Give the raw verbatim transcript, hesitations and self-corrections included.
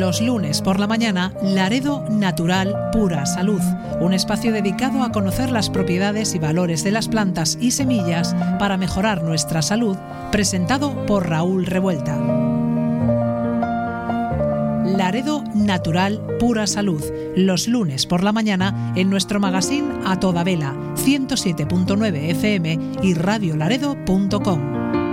Los lunes por la mañana, Laredo Natural Pura Salud, un espacio dedicado a conocer las propiedades y valores de las plantas y semillas para mejorar nuestra salud, presentado por Raúl Revuelta. Laredo Natural Pura Salud, los lunes por la mañana en nuestro magazine A Toda Vela, ciento siete punto nueve F M y radio laredo punto com.